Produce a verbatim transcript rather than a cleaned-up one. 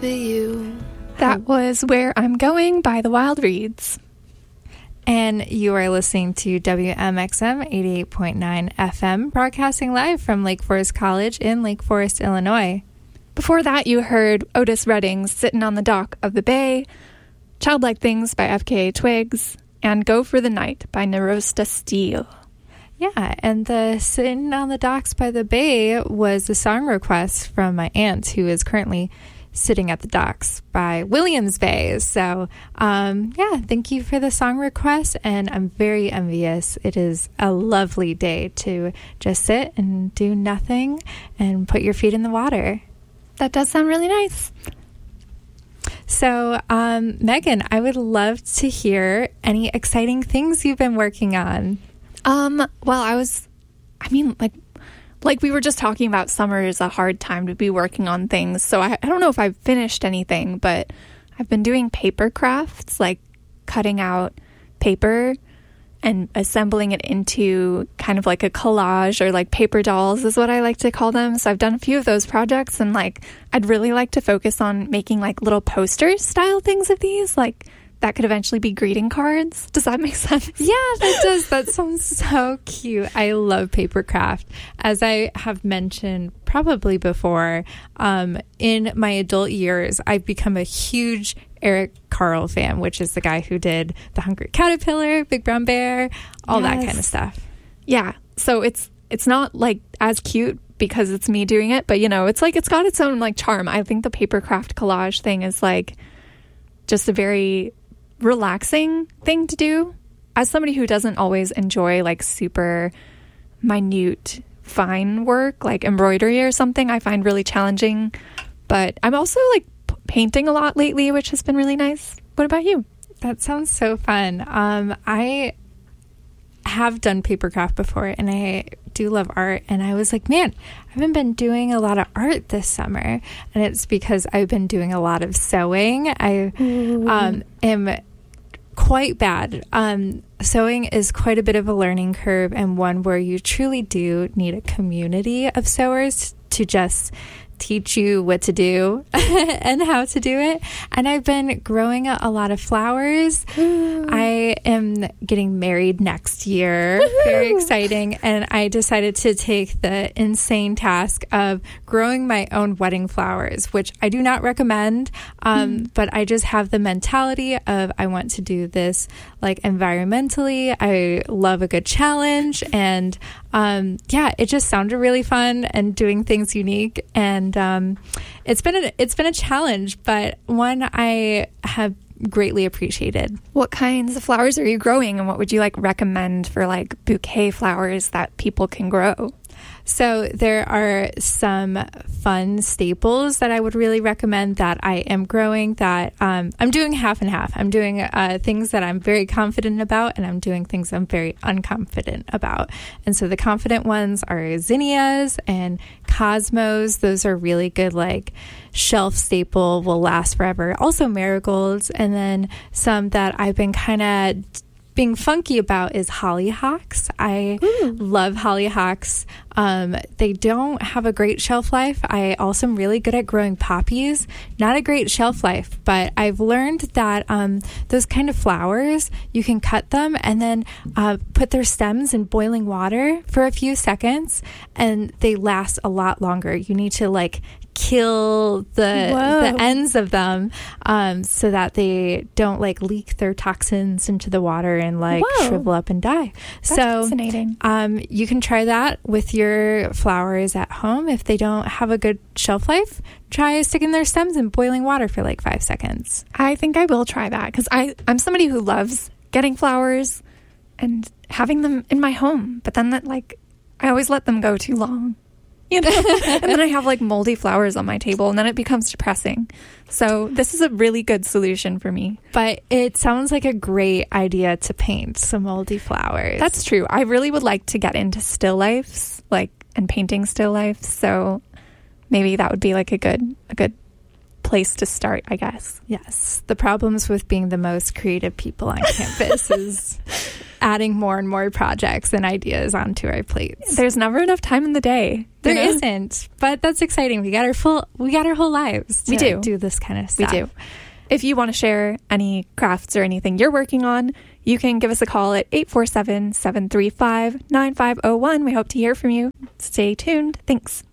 for you. That was Where I'm Going by the Wild Reeds. And you are listening to W M X M eighty-eight point nine F M, broadcasting live from Lake Forest College in Lake Forest, Illinois. Before that, you heard Otis Redding's Sitting on the Dock of the Bay, Childlike Things by F K A Twigs, and Go for the Night by Narosta Steele. Yeah, and the Sitting on the Docks by the Bay was a song request from my aunt, who is currently sitting at the docks by Williams Bay. So, um, yeah, thank you for the song request, and I'm very envious. It is a lovely day to just sit and do nothing and put your feet in the water. That does sound really nice. So, um, Megan, I would love to hear any exciting things you've been working on. Um, well, I was, I mean, like, like we were just talking about, summer is a hard time to be working on things. So I, I don't know if I've finished anything, but I've been doing paper crafts, like cutting out paper and assembling it into kind of like a collage, or like paper dolls is what I like to call them. So I've done a few of those projects, and like I'd really like to focus on making like little poster style things of these, like that could eventually be greeting cards. Does that make sense? Yeah, that does. That sounds so cute. I love paper craft. As I have mentioned probably before, um, in my adult years, I've become a huge Eric Carle fan, which is the guy who did The Hungry Caterpillar, Big Brown Bear, all yes. that kind of stuff. Yeah. So it's it's not like as cute because it's me doing it, but you know, it's like it's got its own like charm. I think the paper craft collage thing is like just a very relaxing thing to do. As somebody who doesn't always enjoy like super minute fine work like embroidery or something, I find really challenging. But I'm also like p- painting a lot lately, which has been really nice. What about you? That sounds so fun. um I have done paper craft before, and I do love art, and I was like, man, I haven't been doing a lot of art this summer, and it's because I've been doing a lot of sewing. I um am quite bad. Um, sewing is quite a bit of a learning curve, and one where you truly do need a community of sewers to just teach you what to do and how to do it. And I've been growing a, a lot of flowers. Ooh. I am getting married next year. Woo-hoo. Very exciting. And I decided to take the insane task of growing my own wedding flowers, which I do not recommend. Um, mm. But I just have the mentality of I want to do this like environmentally. I love a good challenge. And um, yeah, it just sounded really fun and doing things unique. And um, it's been a, it's been a challenge, but one I have greatly appreciated. What kinds of flowers are you growing, and what would you like recommend for like bouquet flowers that people can grow? So there are some fun staples that I would really recommend that I am growing that um, I'm doing half and half. I'm doing uh, things that I'm very confident about, and I'm doing things I'm very unconfident about. And so the confident ones are zinnias and cosmos. Those are really good, like shelf staple, will last forever. Also marigolds. And then some that I've been kind of being funky about is hollyhocks. I Ooh. love hollyhocks. Um, they don't have a great shelf life. I also am really good at growing poppies. Not a great shelf life, but I've learned that um, those kind of flowers, you can cut them and then uh, put their stems in boiling water for a few seconds, and they last a lot longer. You need to like kill the Whoa. the ends of them um, so that they don't like leak their toxins into the water and like Whoa. shrivel up and die. That's so fascinating. Um, you can try that with your flowers at home. If they don't have a good shelf life, try sticking their stems in boiling water for like five seconds. I think I will try that because I I'm somebody who loves getting flowers and having them in my home, but then that like I always let them go too long. You know? And then I have like moldy flowers on my table, and then it becomes depressing. So this is a really good solution for me. But it sounds like a great idea to paint some moldy flowers. That's true. I really would like to get into still lifes, like, and painting still lifes. So maybe that would be like a good a good place to start, I guess. Yes. The problems with being the most creative people on campus is adding more and more projects and ideas onto our plates. There's never enough time in the day. There you know? isn't, but that's exciting. We got our full, we got our whole lives to We do. do this kind of stuff. We do. If you want to share any crafts or anything you're working on, you can give us a call at eight four seven, seven three five, nine five zero one. We hope to hear from you. Stay tuned. Thanks.